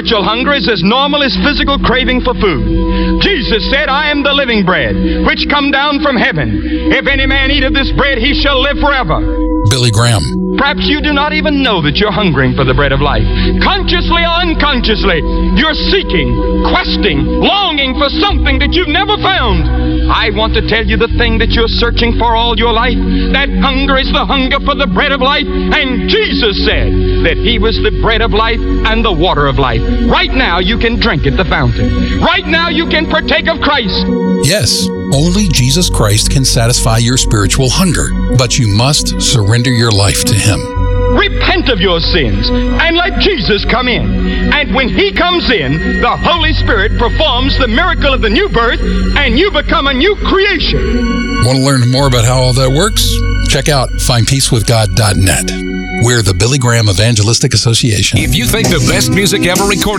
Spiritual hunger is as normal as physical craving for food. Jesus said, I am the living bread, which come down from heaven. If any man eat of this bread, he shall live forever. Billy Graham. Perhaps you do not even know that you're hungering for the bread of life. Consciously or unconsciously, you're seeking, questing, longing for something that you've never found. I want to tell you the thing that you're searching for all your life. That hunger is the hunger for the bread of life. And Jesus said that He was the bread of life and the water of life. Right now, you can drink at the fountain. Right now, you can partake of Christ. Yes, only Jesus Christ can satisfy your spiritual hunger, but you must surrender your life to Him. Repent of your sins and let Jesus come in. And when He comes in, the Holy Spirit performs the miracle of the new birth, and you become a new creation. Want to learn more about how all that works? Check out findpeacewithgod.net. We're the Billy Graham Evangelistic Association. If you think the best music ever recorded